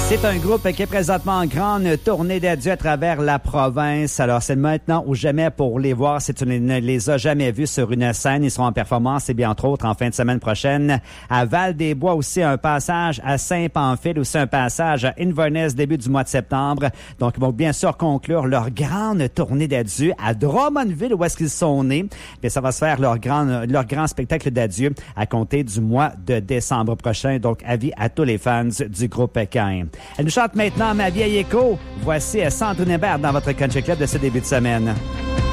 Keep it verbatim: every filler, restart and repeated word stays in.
C'est un groupe qui est présentement en grande tournée d'adieu à travers la province. Alors, c'est maintenant ou jamais pour les voir si tu ne les as jamais vus sur une scène. Ils seront en performance et bien entre autres en fin de semaine prochaine à Val-des-Bois, aussi un passage à Saint-Pamphile, aussi un passage à Inverness début du mois de septembre. Donc, ils vont bien sûr conclure leur grande tournée d'adieu à Drummondville où est-ce qu'ils sont nés. Puis ça va se faire leur grand, leur grand spectacle d'adieu à compter du mois de décembre prochain. Donc, avis à tous les fans du groupe Caïn. Elle nous chante maintenant Ma vieille écho. Voici Sandrine Hébert dans votre Country Club de ce début de semaine.